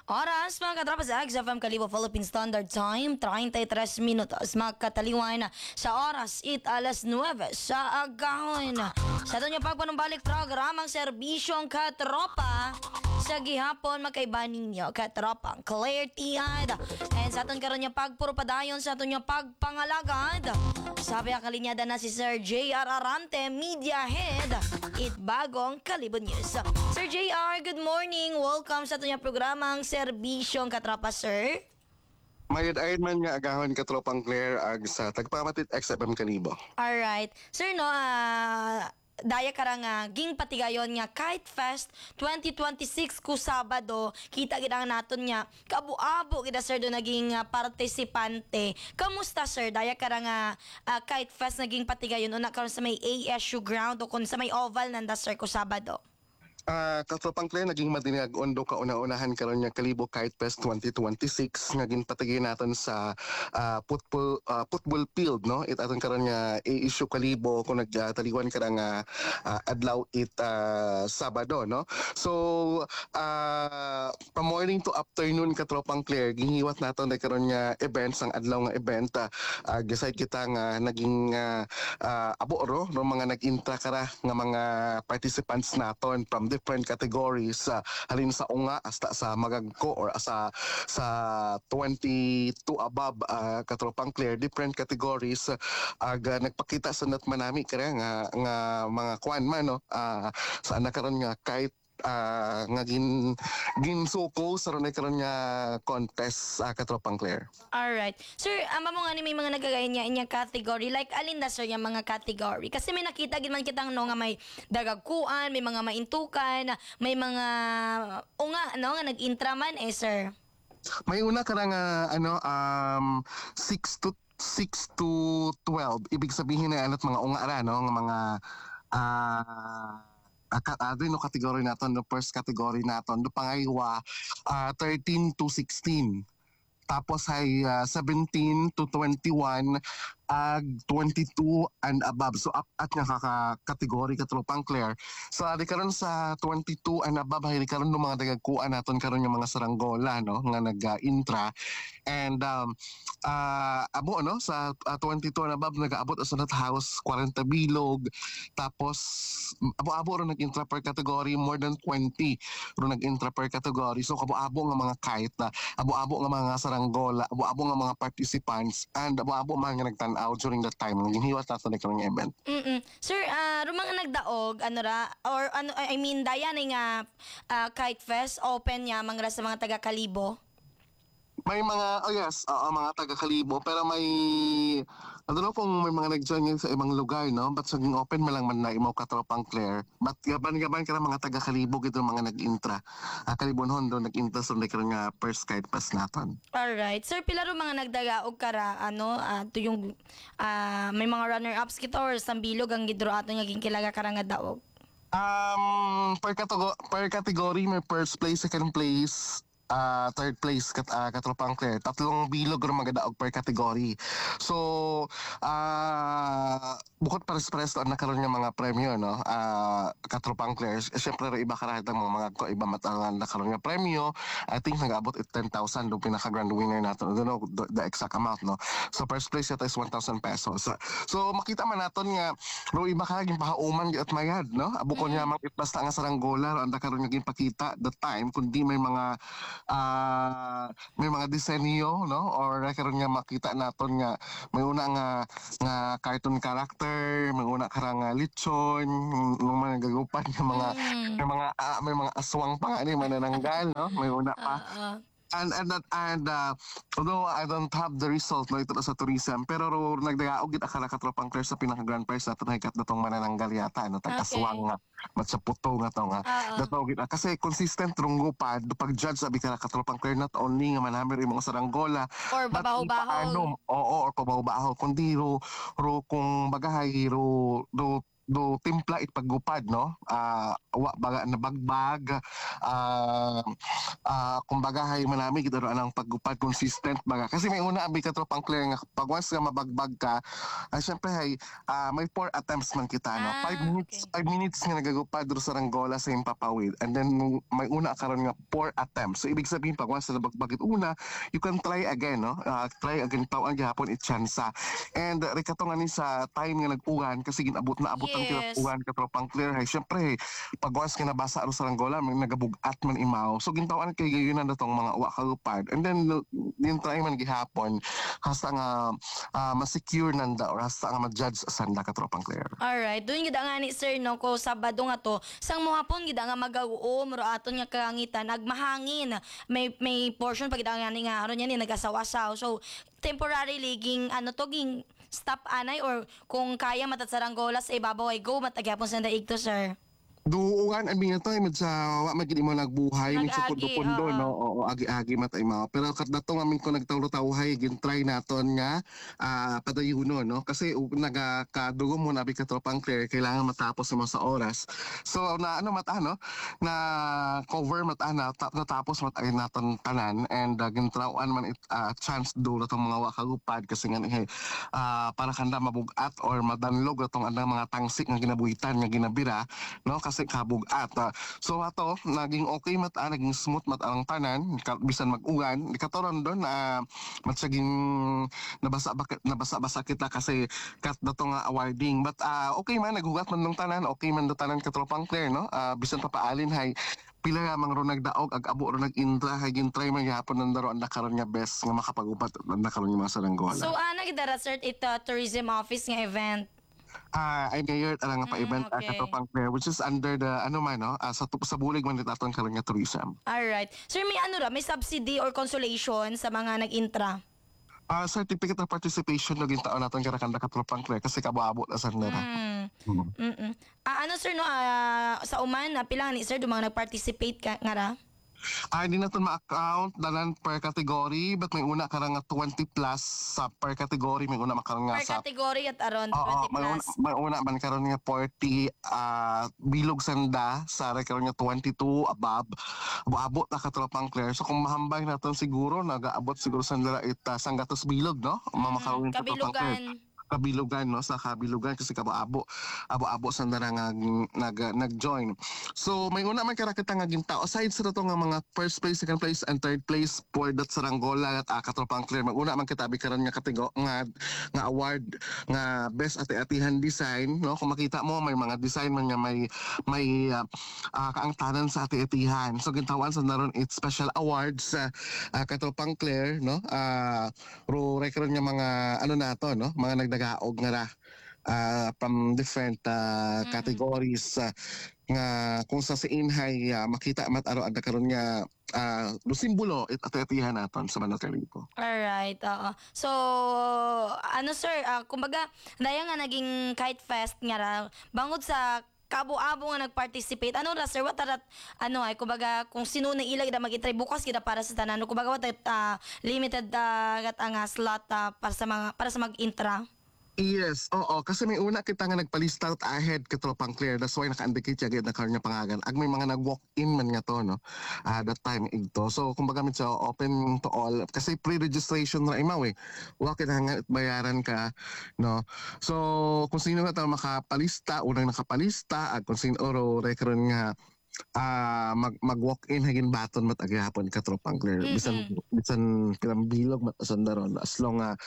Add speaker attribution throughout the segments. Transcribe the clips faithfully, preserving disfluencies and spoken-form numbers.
Speaker 1: Oras mga katropa sa X F M Kalibo Philippine Standard Time, thirty-three minutos magkataliwan sa oras it alas nueve sa agahon. Sa ito niya pagpanumbalik programang serbisyong katropa sa gihapon makaiba ninyo katropang Claire Tihad. And sa aton karon niya pagpurupadayon sa aton niya pagpangalagad. Sabi ang kalinyada na si Sir J R Arante, Media Head, it bagong Kalibo News. Sir J R, good morning. Welcome sa aton niya programang serbisyong katropa, sir.
Speaker 2: Mayad-ayad man nga agahon katropang Claire ag sa tagpamatit X F M Kalibo.
Speaker 1: Alright. Sir, no, ah... daya karang nga ging patigayon nga Kite Fest twenty twenty-six ku Sabado kita gid ang naton nga kabu-abo gid sir do naging uh, partisipante. Kamusta sir daya karang nga uh, Kite Fest naging patigayon una karon sa may A S U ground o kun sa may oval nanda sir ku Sabado?
Speaker 2: Ah, katropang Claire, naging madinag-on do kauna-unahan karon nga Kalibo Kite Fest twenty twenty-six nga ginpatigay naton sa ah, football ah, football field, no? It aton karon nga i-issue Kalibo kung nagtaliwan ka nga ah, adlaw it ah, Sabado, no? So ah, from morning to afternoon katropang Claire, ginihiwat naton na karon nga events ang adlaw nga event ah, ah, decide kita nga naging ah, ah, abo ro no mga nag-intra kara nga mga participants naton from different categories uh, halin sa unga hasta sa magagko or sa sa twenty-two above uh, katropang Claire different categories uh, ag uh, nagpakita sa nat manami kaya nga nga mga kwan man no uh, sa nakaron nga kahit uh, nga gin ginsuko sa ron karon nga contest uh, katropang Claire.
Speaker 1: Alright. Sir, ama mo nga ni may mga nagagaya niya inyang category. Like, alin na sir yung mga category? Kasi may nakita gid man kitang no nga may dagagkuan, may mga maintukan, may mga unga, no, nga nag-intra man eh, sir.
Speaker 2: May una ka nga ano um six to six to twelve, ibig sabihin na ano't mga unga ra no nga mga ah Aka, uh, no category naton, no first category naton, do pangaywa uh, thirteen to sixteen. Tapos ay uh, seventeen to twenty-one ag twenty-two and above. So up at nga kaka-category katropang Claire. So di karon sa twenty-two and above ay di karon no mga dagagkuan naton karon yung mga saranggola no nga nag-intra. And um uh, abo no sa uh, twenty-two and above nag-aabot sa nat house forty bilog. Tapos abo-abo ro nag-intra per category more than twenty ro nag-intra per category. So kabo-abo nga mga kite na abo-abo nga mga saranggola, abo-abo nga mga participants and abo-abo mga nagtan-aw during that time naging hiwas nato ni karong event.
Speaker 1: Mm. Sir, uh, rumang nagdaog ano ra or ano I mean daya na nga uh, Kite Fest open nya mga sa mga taga Kalibo.
Speaker 2: May mga, oh yes, oo, mga taga-Kalibo, pero may, ano know kung may mga nag-join yun sa ibang lugar, no? But saging open man lang man na imaw katropang Claire. But gaban-gaban ka na mga taga-Kalibo, gito mga nag-intra. Uh, Kalibon Hondo, nag-intra sa so, nga first Kite Pass naton.
Speaker 1: Alright. Sir, pila ro mga nagdagaog kara, ano, uh, to yung, uh, may mga runner-ups kita or sambilog ang gidro ato nga ginkilaga kara nga daog?
Speaker 2: Um, per, kategory, per category, may first place, second place, uh, third place kat uh, katropang Claire. Tatlong bilog ro magadaog per category. So uh, bukod pares-pares na nakaroon ng mga premyo no. Uh, katropang Claire. Syempre iba karahit ang mga mga ko iba matangan nakaroon nga premyo. I think nag-abot it ten thousand do pinaka grand winner nato. I don't know the, the exact amount no. So first place yata is one thousand pesos. So, so makita man naton nga ro iba ka ging pahauman at mayad no. Abo ko niya mang basta nga saranggola ang nakaroon nga pakita the time kundi may mga uh, may mga disenyo no or karon nga makita naton nga may una nga nga cartoon character, may una karang nga lechon, mga gagupan nga mga
Speaker 1: Mm.
Speaker 2: may mga uh, may mga aswang pa nga ni manananggal no, may una pa.
Speaker 1: Uh,
Speaker 2: And and that and uh, although I don't have the result no ito na sa tourism pero ro nagdagaog gid akala katropang Claire sa pinaka grand prize nato nahikat datong manananggal yata no tag aswang nga mat sa puto nga to nga
Speaker 1: Oo.
Speaker 2: dato gid kasi consistent runggo pa do pag judge sabi ka katropang Claire not only nga manhammer imong saranggola
Speaker 1: Or
Speaker 2: but
Speaker 1: babaho-baho.
Speaker 2: ipaano, oo or pabaho-baho kundi ro ro kung bagahay ro ro do timpla it paggupad no ah wa baga nabagbag ah ah kumbaga hay manami gid anang paggupad consistent baga kasi may una abi ka tropang clear nga pag once nga mabagbag ka ah, syempre hay ah, may four attempts man kita no
Speaker 1: Ah,
Speaker 2: five minutes
Speaker 1: okay.
Speaker 2: five minutes nga nagagupad dito sa Ranggola sa impapawid and then may una karon nga four attempts so ibig sabihin pag once na nabagbag it una you can try again no Ah, try again tawag gihapon it chance and uh, rekato nga ni sa time nga nag-ugan kasi ginabot na abot ang
Speaker 1: Yes.
Speaker 2: ugan ka tropang clear hay syempre pag once kinabasa aro sa Ranggola may nagabugat man imaw so gintawan kay gayon na datong mga uwa kalupad and then no, din try man gihapon hasta nga ah, ma-secure nanda or hasta nga ma-judge sanda ka tropang clear.
Speaker 1: Alright, doon gid nga ni sir no ko Sabado nga to. Sang mohapon gid nga mag-uo muro aton nga kaangitan nagmahangin. May may portion pag gid nga ni nga aron yan ni nagasaw-asaw. So temporarily ging ano to ging stop anay or kung kaya matat sa Ranggola sa ibabaw ay go matagyapon sa daig to sir.
Speaker 2: Duugan ang minyo to imod sa wa magid mo nagbuhay min sa
Speaker 1: Nag-agi,
Speaker 2: pundo-pundo
Speaker 1: oo.
Speaker 2: no oo agi-agi matay mao pero kat dato nga min ko nagtawro-tawhay gin try naton nga ah padayuno no kasi u- nagakadugo mo na bi ka tropang clear kailangan matapos mo sa oras so na ano mata no na cover mata na ta- natapos mata ay naton tanan and uh, gintrawan man it ah, chance do na tong mga wakagupad kasi nga eh, ah, para kanda mabugat or madanlog atong andang mga tangsik nga ginabuhitan nga ginabira no kasi kabugat ah. so ato naging okay mata naging smooth mata ang tanan ka- bisan mag-ugan di katoron doon na matsaging nabasa bakit nabasa basa kita kasi kat dato nga awarding but ah, okay man nagugat man nung tanan okay man do tanan ka tropang clear no Ah, bisan papaalin hay pila nga mang ro nagdaog ag abo ro nag-intra hay gin try man gyapon nandaro ang nakaron nga best nga makapagupat ang nakaron nga mga saranggola.
Speaker 1: So ana gid dara sir it uh, tourism office nga event.
Speaker 2: Ah, I'm mayor ara nga pa-event
Speaker 1: Mm,
Speaker 2: mm,
Speaker 1: okay.
Speaker 2: katopang player which is under the ano man no ah, sa tup- sa bulig man dito aton karon nga tourism.
Speaker 1: Alright. Sir may ano ra may subsidy or consolation sa mga nag-intra.
Speaker 2: Ah, certificate of participation laging taon naton kara kanda katopang player kasi kabaabot na sa nila.
Speaker 1: Mm.
Speaker 2: Mm.
Speaker 1: Mm. Ah, ano sir no ah, sa uman na pila ni sir do mga nag-participate ka nga ra?
Speaker 2: Ah, hindi naton ma-account dalan per category but may una karang nga twenty plus sa per category may una makarang nga
Speaker 1: Per
Speaker 2: sa
Speaker 1: category at around
Speaker 2: Oo,
Speaker 1: twenty
Speaker 2: may una,
Speaker 1: plus.
Speaker 2: may una man karon nga forty ah bilog sanda sa karon nga twenty-two above abot na katropang clear so kung mahambay naton siguro nagaabot siguro sanda it uh, sanggatos bilog no mamakaron
Speaker 1: Mm, kabilugan.
Speaker 2: kabilugan no sa kabilugan kasi kabaabo abo-abo sa nara nga nag nag-join so may una man kara kita nga ginta aside sa to nga mga first place second place and third place for that Saranggola at uh, katropang clear maguna man kita abi karon nga kategorya nga nga award nga best ati-atihan design no kung makita mo may mga design man nga may may uh, uh, kaangtanan sa ati-atihan so gintawan sa naron it special awards sa uh, katropang clear no uh, ro record nga mga ano nato no mga nagdagaog nga ra ah, from different uh,
Speaker 1: Mhm.
Speaker 2: categories ah, nga kung sa siinhay ah, makita mat aro adda karon nga uh, simbolo it ati-atihan naton sa Manila Calipo.
Speaker 1: Alright, oo. So, ano sir, ah, kumbaga, daya nga naging kite fest nga ra, bangod sa kabo-abo nga nag-participate. Ano ra sir, what arat, ano ay, kumbaga, kung sino na ilag na mag-try bukas kita para sa tanan, kumbaga, what uh, limited uh, gat ang ah, slot ah, para sa mga para sa mag-intra.
Speaker 2: Yes, oo. Kasi may una kita nga nagpalista out ahead katropang clear. That's why naka-indicate siya na karon nga pangagan. Ag may mga nag-walk-in man nga to, no? Ah, that time ito. So, kumbaga mit siya open to all. Kasi pre-registration na imaw eh. Wa kita nga bayaran ka, no? So, kung sino nga tayo makapalista, unang nakapalista, at kung sino oro record nga ah mag mag walk in hagin baton mat agyapon ka tropang clear bisan bisan pilang bilog mat asandaron as long nga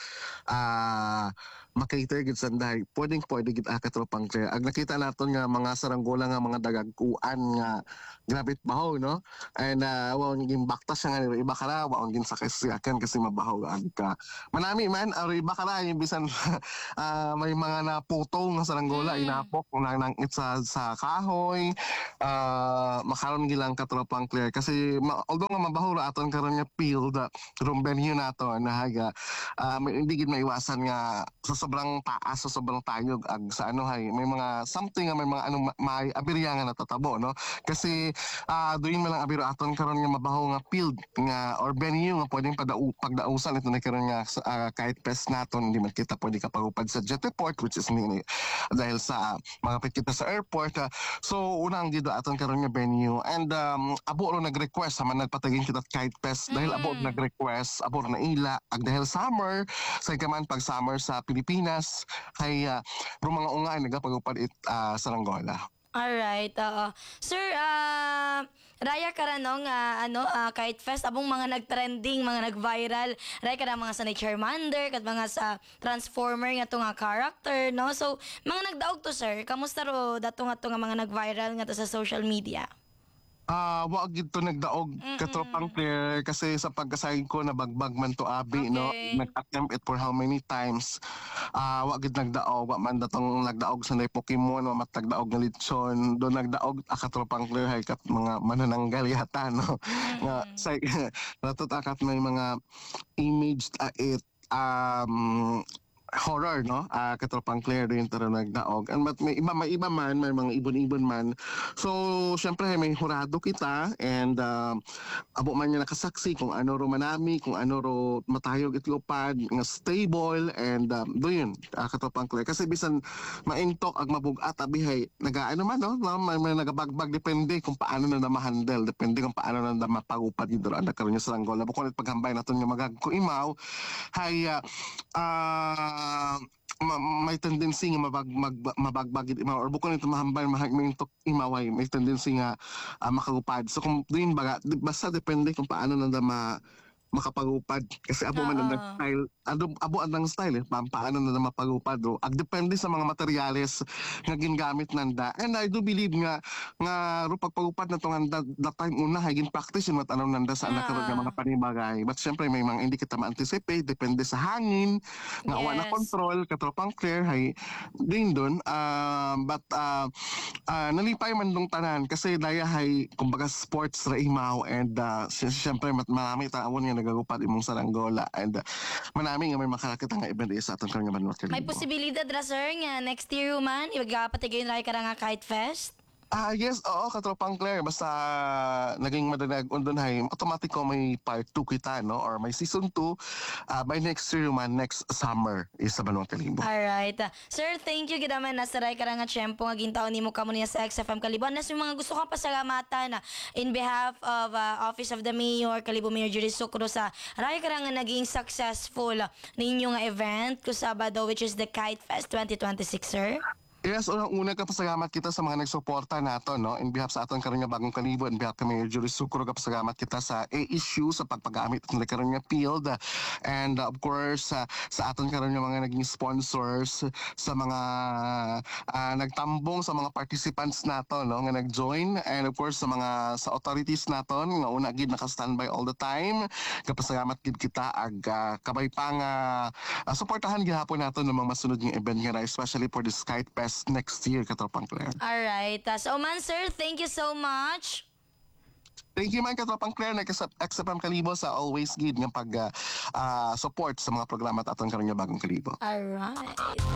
Speaker 2: ah makater gid sanday pwedeng pwede gid ka tropang clear ag nakita naton nga mga saranggola nga mga dagagkuan nga grabit bahaw no and uh, wow naging baktas siya nga iba kara wow gin sa kasyakan kasi mabahaw ag ka manami man or iba kara yung bisan ah, may mga naputong nga saranggola
Speaker 1: Mm.
Speaker 2: inapok nang nang sa sa kahoy ah uh, makaroon gilang katropang clear kasi ma- although nga mabaho ra aton karon nga field uh, room venue nato na haga uh, may- hindi gid maiwasan nga sa sobrang taas sa sobrang tayog ag sa ano hay may mga something nga may mga ano ma- may abirya nga natatabo no kasi uh, duin man lang abiro aton karon nga mabaho nga field nga or venue nga pwedeng padau pagdausan ito na karon nga uh, kahit pest naton hindi man kita pwede kapagupad sa Jetport which is ni dahil sa mga pit kita sa airport uh, so unang gid aton karon nga venue and um, abo ro nag-request sa man nagpatagin kita kahit pest dahil abo
Speaker 1: Mm.
Speaker 2: nag-request abo ro na ila ag dahil summer sa kaman pag summer sa Pilipinas kay uh, ro mga ungay nagapagupad it uh, sa Angola.
Speaker 1: Alright, oo. Sir, ah, Raya ka rin no, nga, ano, ah, Kite Fest, abong mga nag-trending, mga nag-viral, Raya ka rin mga sa Charmander, kat mga sa Transformer nga to nga character, no? So, mga nagdaog to, sir, kamusta ro dato nga to nga mga nag-viral nga to sa social media?
Speaker 2: Ah, wa gid to nagdaog
Speaker 1: Mm-mm.
Speaker 2: katropang player kasi sa pagkasayod ko nabagbag man to abi no
Speaker 1: Okay.
Speaker 2: nag-attempt it for how many times ah wa gid nagdaog wa man datong nagdaog sa nay Pokemon wa matagdaog nga lechon do nagdaog ah, katropang player hay kat mga manananggal yata no nga
Speaker 1: Mm-mm.
Speaker 2: say natot akat may mga image ah, it um horror no ah katropang clear din tara nagdaog and but may iba may iba man may mga ibon-ibon man so syempre may hurado kita and um, abo man niya nakasaksi kung ano ro manami kung ano ro matayog itlopad nga stable and um, do yun ah, katropang clear kasi bisan maintok ag mabugat abihay nagaano man no no, may, may nagabagbag depende kung paano na ma-handle depende kung paano na mapagupad dito ang karon niya sa Angola bukod paghambay naton nga magagkuimaw hay ah, ah, ma- may tendency nga mabag mag, mabagbagid imaw or bukod nito mahambal mahag may tok imaway may tendency nga ah, makagupad so kung din baga di- basta depende kung paano nanda ma makapagupad kasi abo man ang
Speaker 1: Oo.
Speaker 2: style ado abo ang style eh pa- paano na mapagupad do ag depende sa mga materyales nga gingamit nanda and I do believe nga nga ro pagpagupad na tong handa that time una higin practice yun matanaw nanda sa anak
Speaker 1: Ah.
Speaker 2: nga mga panibagay but syempre may mga hindi kita ma-anticipate depende sa hangin nga wala na
Speaker 1: Yes.
Speaker 2: control katropang clear hay din dun ah, but ah, ah, nalipay man dong tanan kasi daya hay kumbaga sports ra imaw and uh, syempre mat marami taon nga nagagupad imong sa Angola and uh, manami nga may makakita nga event sa aton karong Manuel Calibo.
Speaker 1: May posibilidad ra, sir, nga next year man, ibagapatigayon Raya ka rin nga Kite Fest?
Speaker 2: Ah, yes, oo, katropang Claire. Basta naging madanag undon hay, automatic ko may part two kita, no? Or may season two ah, by next year man, next summer is sa Manuel Calibo.
Speaker 1: Alright. Uh, sir, thank you gid man nasa ray karang nga tiyempo nga gintaon nimo kamo niya sa X F M Kalibo. Nas yung mga gusto kang pasalamatan na in behalf of uh, Office of the Mayor, Kalibo Mayor Judy Sucro sa ray karang nga naging successful uh, ninyo nga event ko Sabado which is the Kite Fest twenty twenty-six, sir.
Speaker 2: Yes, unang-una ka pasalamat kita sa mga nagsuporta nato no in behalf sa aton karon nga bagong Kalibo in behalf kami Jury Sucro ka pasalamat kita sa A-issue sa pagpagamit ng karon nga field and uh, of course uh, sa aton karon nga mga naging sponsors sa mga uh, nagtambong sa mga participants nato no nga nag-join and of course sa mga sa authorities naton nga una gid naka-standby all the time kapasalamat gid kita ag uh, kabay pa nga uh, suportahan gihapon nato ng mga masunod nga event nga especially for this Kite Fest next year katropang Claire.
Speaker 1: Alright. Uh, so man, sir, thank you so much.
Speaker 2: Thank you man katropang Claire na X F M Kalibo sa always gid nga pag uh, uh, support sa mga programa at aton karon nga bagong Kalibo.
Speaker 1: Alright.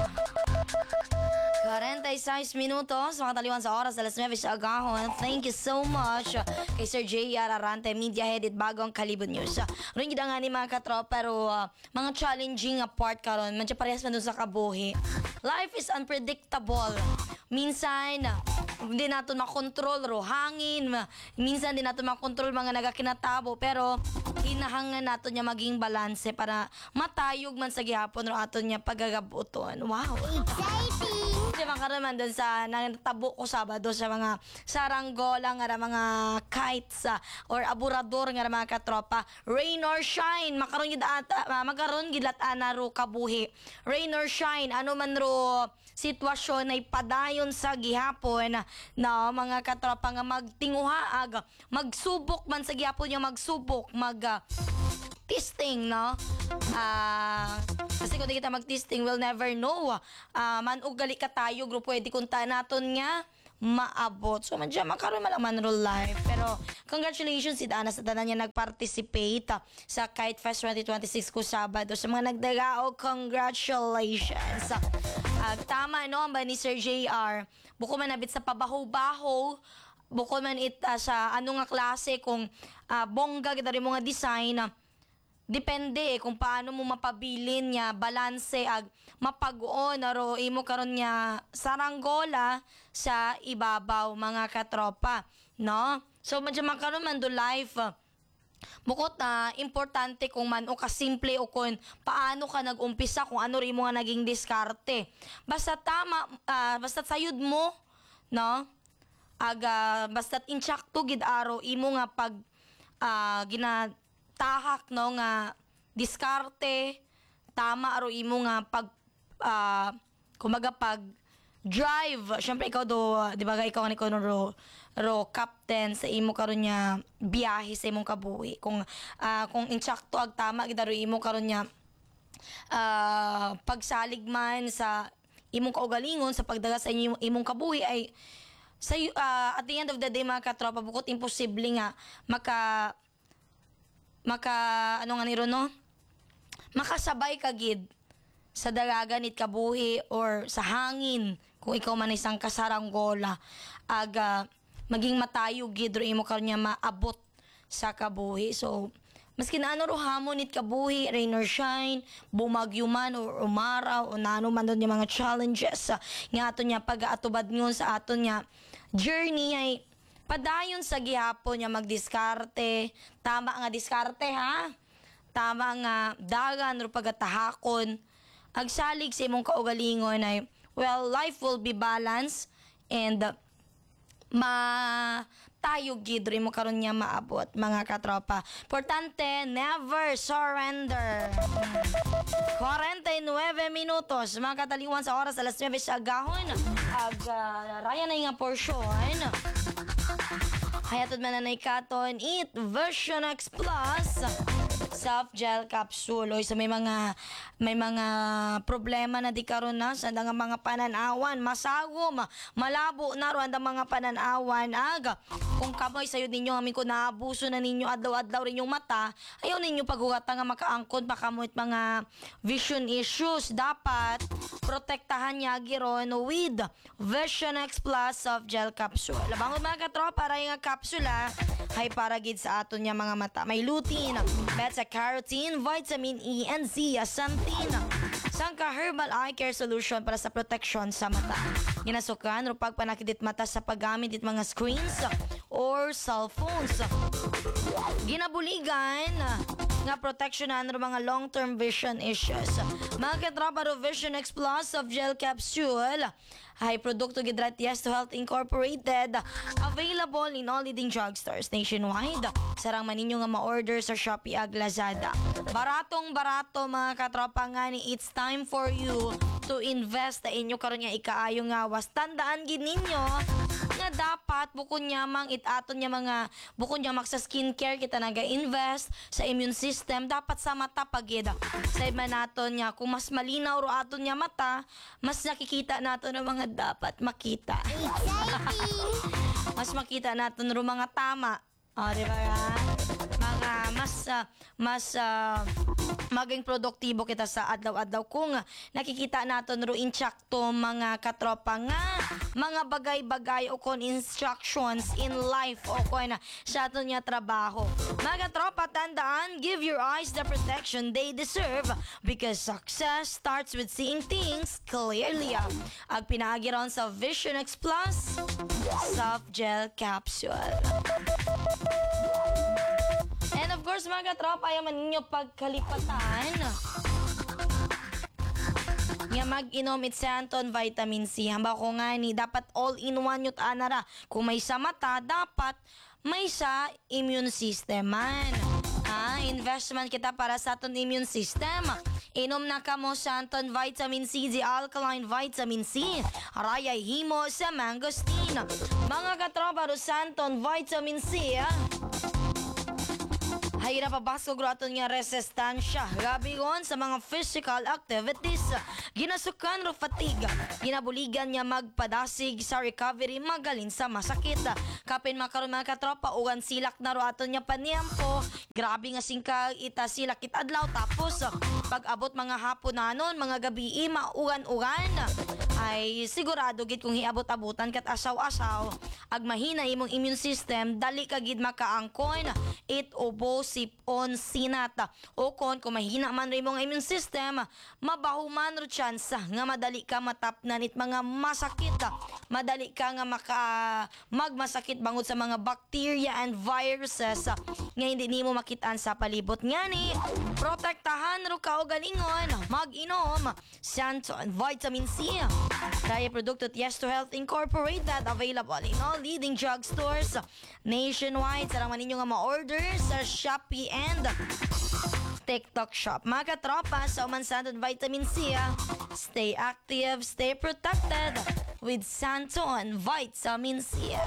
Speaker 1: forty-six minutos, mga taliwan sa oras, alas nueve sa agahon. Thank you so much uh, kay Sir J R Arante, Media Head at Bagong Kalibo News. Uh, Rin gida nga ni mga katropa, pero uh, mga challenging nga part karon, man siya parehas man dun sa kabuhi. Life is unpredictable. Minsan, uh, hindi natin makontrol ro hangin, ma- minsan hindi natin makontrol mga nagakinatabo, pero hinahangan nato niya maging balanse para matayog man sa gihapon ro aton niya pagagabuton. Wow.
Speaker 3: Exciting!
Speaker 1: Di ba karon man dun sa nangtabo ko Sabado sa mga saranggola nga ra mga kites ah, or aburador nga ra mga katropa. Rain or shine, makaron gid ata uh, makaron gid lat-ana ro kabuhi. Rain or shine, ano man ro sitwasyon ay padayon sa gihapon na mga katropa nga magtinguhaag, magsubok man sa gihapon yung magsubok, mag ah, testing, no? Ah, kasi kung di kita mag-testing, we'll never know. Ah, man og gali ka tayo, group pwede kunta naton nga maabot. So man dyan, makaroon man lang man real life. Pero congratulations si Dana sa tanan niya nag-participate ah, sa Kite Fest twenty twenty-six ko Sabado. Sa mga nagdagao, congratulations. Ah, tama no, ang ba ni Sir J R, buko man nabit sa pabaho-baho, buko man it ah, sa ano nga klase kung ah, bongga kita rin mga design, ah, depende eh, kung paano mo mapabilin niya, balanse ag mapag-on aro imo karon niya saranggola sa ibabaw mga katropa, no? So medyo makaroon man do life. ah, Bukod na importante kung man o kasimple o kung paano ka nag-umpisa, kung ano rin mo nga naging diskarte. Basta tama, ah, basta sayod mo, no? Aga, basta inchakto gid aro imo nga pag ah, ginatahak no nga diskarte, tama aro imo nga pag ah, kumaga pag drive. Syempre ikaw do, di ba ikaw ni ko ro, ro captain sa imo karon nya biyahe sa imong kabuhi. Kung ah, kung insakto ag tama gid aro imo karon nya ah, pagsalig man sa imong kaugalingon sa pagdaga sa inyo imong kabuhi ay sa ah, at the end of the day mga katropa, bukod imposible nga maka maka ano nga niro no, makasabay ka gid sa dalagan it kabuhi or sa hangin kung ikaw man isang kasaranggola aga maging matayo gid ro imo karon nya maabot sa kabuhi. So maski na ano ro hamon it kabuhi, rain or shine, bumagyo man or umaraw o nano man doon yung mga challenges uh, nga ato niya pag-aatubad ngon sa ato niya journey ay padayon sa gihapon niya magdiskarte. Tama nga diskarte ha, tama nga dagan ro pagatahakon, agsalig sa imong kaugalingon ay well, life will be balanced and uh, ma tayo gid rin mo karon niya maabot mga katropa. Importante, never surrender. forty-nine minutos mga kataliwan sa oras alas nueve sa agahon. Ag uh, raya na nga portion. Hayatod man na katon eat version X Plus soft gel capsule. Oy, sa may mga may mga problema na di karon na sa nga mga pananawan, masagom, malabo na ro ang mga pananawan. Aga kung kamoy sayo ninyo amin ko naabuso na ninyo adlaw-adlaw rin yung mata, ayaw ninyo paghugatan nga makaangkon pa kamoy mga vision issues. Dapat protektahan niya giron with Vision X Plus soft gel capsule. Labangon mga katropa, para nga kapsula ay para gid sa aton niya mga mata. May lutein, beta-carotene, vitamin E, and zeaxanthin. Sangka Herbal Eye Care Solution para sa protection sa mata. Ginasukan o pagpanakidit mata sa paggamit it mga screens or cellphones. Ginabuligan nga proteksyonan ng mga long-term vision issues. Mga katropa ro Vision X Plus of gel capsule ay produkto gidrat yes to Health Incorporated, available in all leading drugstores nationwide. Sarang maninyo nga ma-order sa Shopee ag Lazada. Baratong barato mga katropa nga ni it's time for you to invest sa inyo karon nga ikaayo nga was. Tandaan gid ninyo nga dapat bukod niya mang itaton niya mga bukod niya mag sa skincare kita naga-invest sa immune system, dapat sa mata pagid. Sa iba naton niya kung mas malinaw ro aton niya mata, mas nakikita naton ng mga dapat makita. Mas makita naton ro mga tama. O, di ba ya? Mga mas uh, mas uh, maging produktibo kita sa adlaw-adlaw kung nakikita naton ro inchakto mga katropa nga mga bagay-bagay o kon instructions in life o kon sa aton niya trabaho. Mga katropa, tandaan, give your eyes the protection they deserve because success starts with seeing things clearly. Ag pinaagi ron sa Vision X Plus soft gel capsule. And of course, mga katropa, ayaw man ninyo pagkalipatan nga mag-inom it Santon Vitamin C. Hamba ko nga ni, dapat all-in-one yut anara. Kung may sa mata, dapat may sa immune system man. Ah, investment kita para sa aton immune system. Inom na ka mo Santon Vitamin C, the alkaline vitamin C. Arayay himo sa mangosteen. Mga katropa, ro Santon Vitamin C, ah. Hay napabasog ro aton nga resistensya gabi gon sa mga physical activities. ginasukan ro fatigue, ginabuligan niya magpadasig sa recovery magalin sa masakit. Kapin makaron mga katropa ugan silak na ro aton niya paniampo, grabe nga singkag ita silak it adlaw tapos pag abot mga hapon nanon mga gabi maugan-ugan ay sigurado gid kung hiabot-abutan kat asaw-asaw ag mahina imong immune system dali ka gid makaangkon it ubo sipon sinat o kon kung mahina man ro imong immune system mabaho man ro chance nga madali ka matapnan it mga masakit madali ka nga maka magmasakit bangod sa mga bacteria and viruses nga hindi nimo makitaan sa palibot ngani protektahan ro ka og galingon mag-inom Santon Vitamin C. Kaya produkto Yes to Health Incorporated available in all leading drugstores nationwide. Sarang man ninyo nga ma-order sa Shopee and TikTok Shop. Mga katropa sa Oman Santon Vitamin C. Stay active, stay protected with Santon Vitamin C.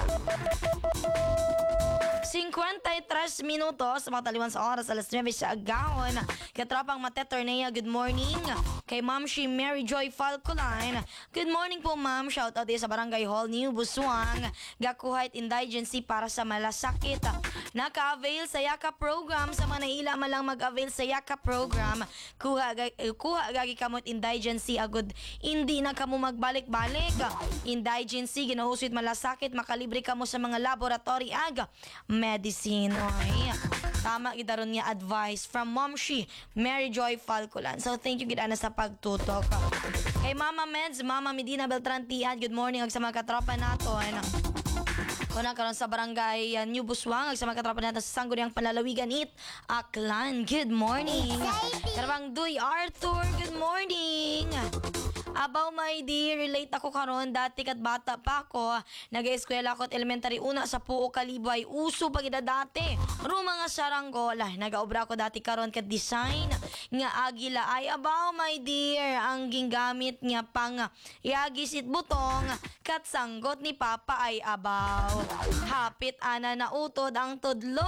Speaker 1: fifty-three minutos mataliwan sa oras alas nine sa agahon. Katropang Mate Tornea, good morning. Kay Ma'am Shi Mary Joy Falcoline, good morning po ma'am. Shout out sa Barangay Hall New Busuang. Gakuhait indigency para sa malasakit. Naka-avail sa Yaka program sa Manila malang mag-avail sa Yaka program. Kuha kuha gagi kamot indigency agud hindi na kamo magbalik-balik. Indigency ginahusit malasakit makalibre kamo sa mga laboratory ag medicine. Oy. Tama gidaron niya advice from Ma'am Shi Mary Joy Falcolan. So thank you gid ana sa pagtutok. Kay Mama Meds, Mama Medina Beltran Tian, good morning ag sa mga katropa naton. Kuna karon sa barangay uh, New Busuang ag sa mga katropa naton sa Sangguniang Palalawigan it Aklan. Good morning. Karabang Duy Arthur, good morning. Abaw my dear, relate ako karon dati kat bata pa ako. Nag-eskwela ako at elementary una sa Puo Kalibay. Uso pag ida dati. Ro mga saranggola. Nagaobra ko dati karon kat design nga agila ay abaw my dear. Ang gingamit nga pang iagisit butong kat sanggot ni Papa ay abaw. Hapit ana na utod ang tudlo.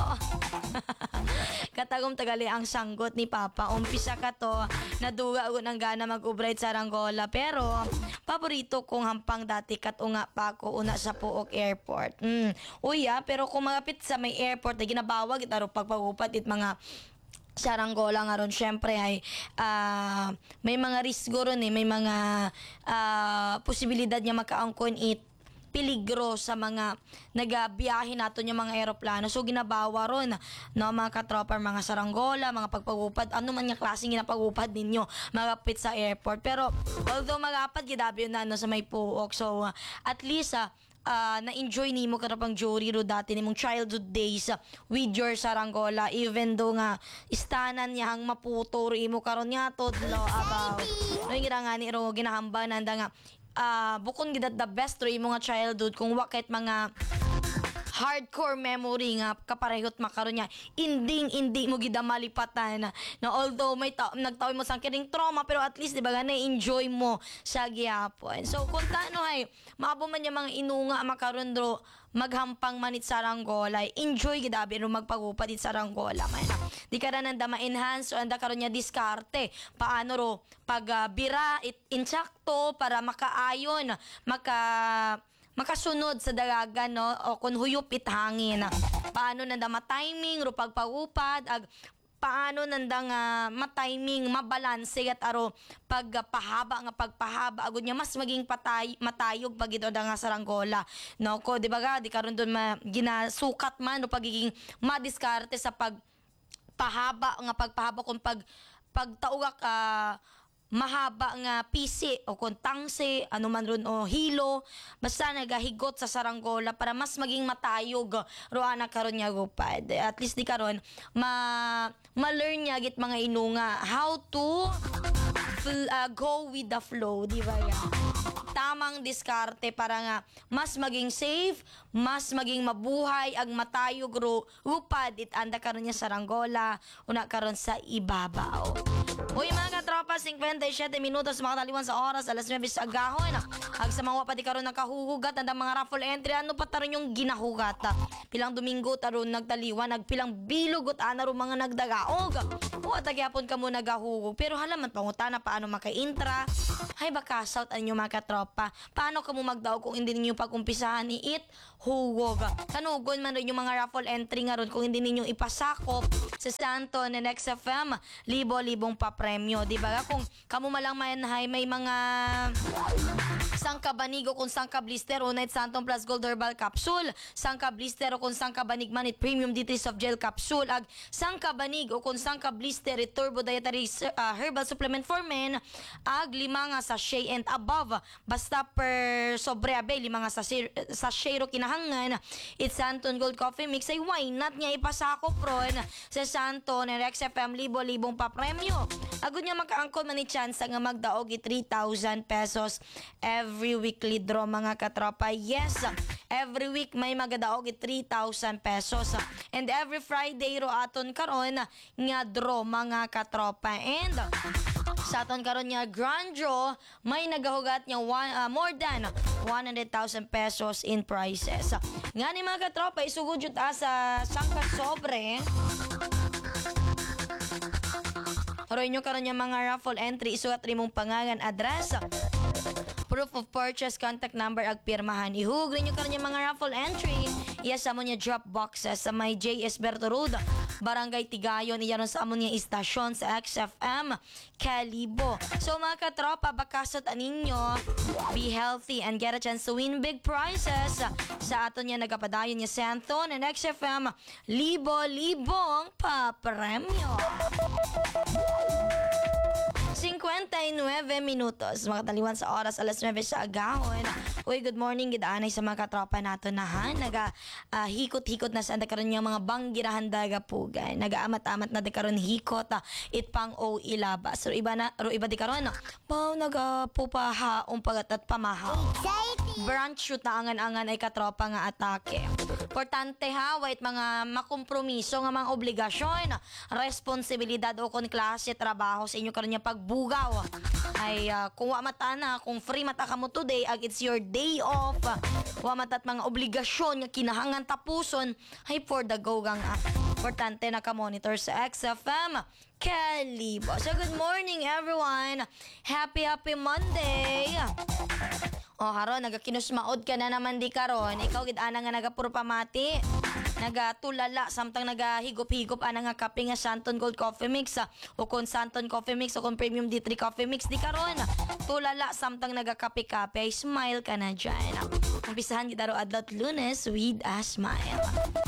Speaker 1: Katagom tagali ang sanggot ni Papa. Umpisa ka to, naduga ko ng gana mag-ubright sa Ranggola. Pero, paborito kong hampang dati kat unga pa ako una sa Puok Airport. Mm. Uya, pero kung magapit sa may airport, ay ginabawag itaro pagpagupat it mga saranggola nga ron, syempre ay uh, may mga risgo ron eh, may mga uh, posibilidad niya makaangkon it peligro sa mga nagabiyahe nato yung mga eroplano. So ginabawa ron no mga katropa, mga saranggola, mga pagpagupad, ano man yung klaseng ginapagupad ninyo magapit sa airport. Pero although magapad gidabi na no, sa may puok. So uh, at least uh, uh, na-enjoy nimo karapang jury ro dati nimong childhood days uh, with your saranggola, even though nga istanan niya hang maputo ro imo karon nga todlo about no yung nga ni ro ginahamba nanda nga uh, bukon gid the best ro imo nga childhood kung wakit mga hardcore memory nga kaparehot makaron niya inding indi mo gid malipatan na although may ta- nagtawi mo sang kiring trauma pero at least di ba gana enjoy mo sa gihapon. So kung taano hay maabo man yung mga inunga makaron ro maghampang manit sa Ranggola, enjoy gid abi ro magpagupad it sa Ranggola man. Di ka ra nanda ma-enhance o anda karon niya diskarte paano ro pag uh, bira it insakto para makaayon maka makasunod sa dagagan no o kun huyop it hangin paano nanda ma-timing ro pagpagupad ag paano nanda nga ma-timing mabalanse gat aro pagpahaba nga pagpahaba agud niya mas maging patay matayog pag ito nga saranggola no ko di ba ga di karon don ma ginasukat man no pagiging madiskarte sa pagpahaba nga pagpahaba kung pag pagtauga ka mahaba nga pisi o kung tangse, ano man ron o hilo, basta nagahigot sa saranggola para mas maging matayog roana karon niya gupad. At least di karon ma ma-learn niya git mga inunga how to fl- uh, go with the flow, di ba ya? Tamang diskarte para nga mas maging safe, mas maging mabuhay ang matayog ro upad it anda karon niya sa Ranggola una karon sa ibabaw. Uy mga katropa, fifty-seven minutos mga taliwan sa oras, alas nine sa agahon. Ag sa mga pati karon nakahuhugat ang mga raffle entry, ano pa taron yung ginahugat. Pilang Domingo taron nagtaliwan, nagpilang bilugot ana ro mga nagdagaog. O tagyapon ka mo nagahugog, pero halaman pangutana paano maka-intra. Hay baka south anyo mga katropa, paano ka mo magdaog kung hindi ninyo pag-umpisahan ni it hugog. Kanugon man rin yung mga raffle entry nga ron kung hindi ninyo ipasakop sa Santo na Next F M, libo-libong papremyo. Di ba? Kung kamo malang may, may mga sangka banig o kung sangka blister o Night Santon Plus Gold Herbal Capsule, sangka blister o kung sangka banig manit Premium Detox of Gel Capsule, ag sangka banig o kung sangka blister it Turbo Dietary uh, Herbal Supplement for Men, ag lima nga sachet and above. Basta per sobre abe, lima nga sachet, sachet ro kinahangan. It's Santon Gold Coffee Mix ay why not niya ipasakop ron sa Santon and X F M libo-libong papremyo. Agud niya makaangkon man ni chance nga magdaog i three thousand pesos every weekly draw mga katropa. Yes, every week may magadaog i three thousand pesos. And every Friday ro aton karon nga draw mga katropa. And sa aton karon nga grand draw may nagahugat nga one, uh, more than one hundred thousand pesos in prizes. Nga ni mga katropa isugod jud ta sa sangka sobre. Haro inyo karon nga mga raffle entry isulat rimong pangalan, address, proof of purchase, contact number ag pirmahan. Ihug rin nyo karon yung mga raffle entry. Iya sa mo niya drop boxes sa may J S Berto Road, Barangay Tigayon, iya ron sa amon niya istasyon sa X F M Kalibo. So mga katropa, bakasot aninyo, be healthy and get a chance to win big prizes sa aton niya nagapadayon niya Santon and X F M libo-libong papremyo. fifty-nine minutos mga taliwan sa oras, alas nine sa agahon. Uy, good morning gid anay sa mga katropa nato na ha. Naga uh, hikot-hikot na sa anda karon nga mga banggirahan daga pugay. Naga-amat-amat na di karon hikot uh, itpang o ilabas. Ro iba na ro iba di karon. Pao naga pupaha umpagat at pamahaw. Branch shoot na angan-angan ay katropa nga atake. Importante ha, wait mga makompromiso nga mga obligasyon, responsibilidad o kon klase trabaho sa inyo karon nga pagbugaw. Ay uh, kung wa mata na, kung free mata ka mo today, ag it's your day off, wa matat mga obligasyon nga kinahangan tapuson, ay for the go gang uh, importante na ka monitor sa X F M Kalibo. So good morning everyone, happy happy Monday. O haron nagakinusmaod ka na naman di karon, ikaw gid ana nga nagapuro pamati, nagatulala samtang nagahigop-higop ana nga kape nga Santon Gold Coffee Mix uh, o kon Santon Coffee Mix o kon Premium D three Coffee Mix di karon, tulala samtang nagakape-kape, ay smile ka na dyan. Umpisahan kita ro adlaw Lunes with a smile.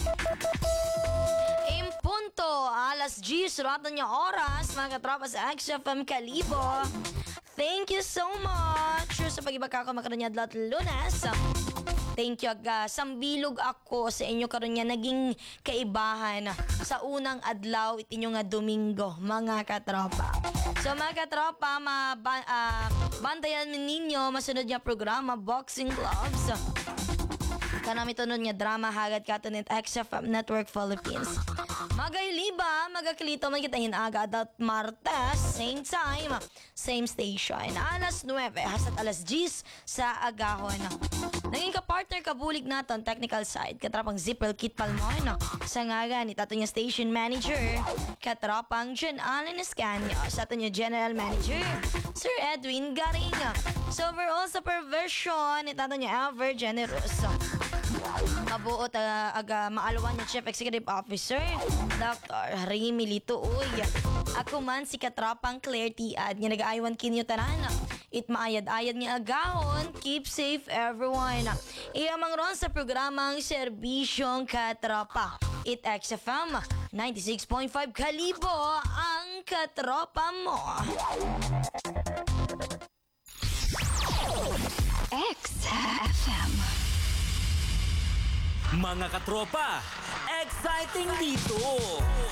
Speaker 1: Impunto alas diyes raton nga oras mga katropa sa X F M Kalibo. Thank you so much sa pag-ibaka ko makaroon niya adlaw Lunes. Thank you aga sambilog ako sa inyo karon nga naging kaibahan sa unang adlaw itinyo nga Domingo mga katropa. So mga katropa, maban, uh, bantayan ninyo masunod nga programa Boxing Gloves. Kanami tunod nga drama hagad katunit X F M Network Philippines. Magayliba, magakilito man kita hinaga at Martes, same time, same station. Alas nine hasat alas diyes sa agahon. Naging ka-partner kabulig naton technical side, katrapang Zipper Kit Palmon. Sa ngaga ni tato niya station manager, katrapang John Allen Escanio. Sa ato niya general manager, Sir Edwin Garinga. Sa overall supervision, ni tato niya Ever Generous. Mabuot uh, aga maalawan niya Chief Executive Officer Doctor Remy Lito. Uy, ako man si katrapang Claire Tiad nga nag-aaywan kinyo tanan. It maayad-ayad nga agahon. Keep safe everyone. Iyamang ron sa programang Serbisyong Katropa. It X F M ninety-six point five Kalibo ang katropa mo.
Speaker 3: X F M.
Speaker 4: Mga katropa, exciting dito!